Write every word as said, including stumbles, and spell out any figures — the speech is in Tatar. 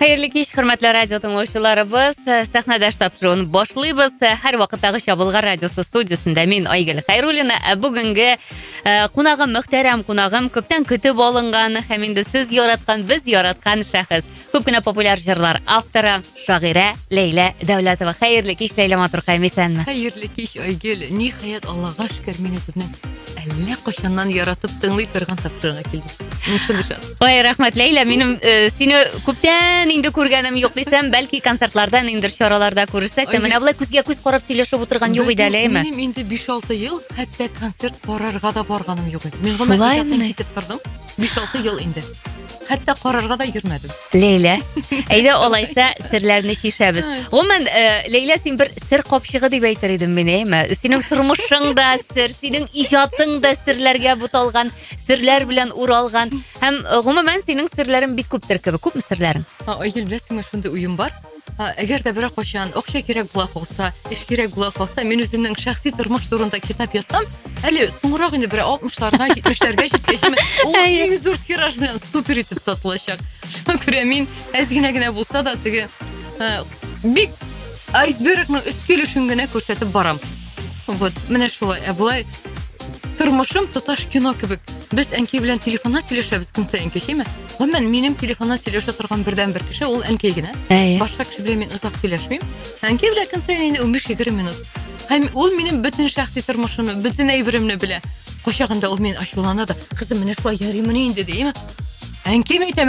Xayrli kech, hurmatli radio tinglovchilarimiz. Sahnadash topshiruqni boshlaymiz. Har vaqtdagi Bulg'ar radiosi studiyasida men Oygul Xayrulina. Bugungi qonog'im, muhtaram qonog'im, ko'pdan kutib olingan, ham endi siz yaratgan, biz yaratgan shaxs. Ko'pgina populyar jurlar avtori, shoira Leyla Davlatova. Xayrli kech Leyla, maturqaymisanmi? Xayrli kech Oygul. Nihayat Allohga shukr, meni o'zimdan alla qachondan yaratib tingli turgan topshirig'iga keldi. Voy rahmat Leyla, menim seni ko'pdan endi ko'rganim yo'q desam, balki konsertlardan, endi shoralarda ko'rsak, mana bular ko'zga ko'z qarab сөйләшеп o'tirgan yo'q edi alaymi? Menim endi besh olti yil hatto konsert borarga da borganim yo'q edi. Men g'o'matdan ketib turdim. besh olti yil endi. Hatto qarorga da yurmadim. Leyla, ayda olaysa sirlarni shishamiz. Umuman Leyla, sen bir sir qopshig'i deb aytar edim meni, sening turmushingda sir, sening ijodingda sirlarga butalgan, sirlar bilan o'ralgan, ham umuman sening sirlaring bek ko'pdir kibi. Ko'pmi sirlaring? Ha, Oygul, bilasizmi, shunday o'yim bor. Agarda bir qachon o'qsha kerak bo'la qolsa, ish kerak bo'la qolsa, men o'zimning shaxsiy turmush turida kitob yozsam, hali so'ngroq endi bir oltmishlarga, yetmishlarga yetkazim. O zo'r tiraj bilan super etib sotilacak. Shuna ko'ra men ozginagina bo'lsa da tigi big icebergning ustiga shungina ko'rsatib boram. Вот, mana shulay. Bo'lay turmushim tutash kino kibik. Biz Anki bilan telefonda сөйләшәбез kun sayin kechimi? Umuman mening telefonda сөйләшә turgan birdan bir kishi ул Ankигina. Boshqa kishi bilan men uzoq сөйләшмим. Anki bilan kun sayin o'n besh yigirma minut. Ham ул mening butun shaxsiy turmushimni, butun aybirimni bilan. Qo'shag'inda ул men ashulana da, qizim, mana shu yarimini endi deymi? Anki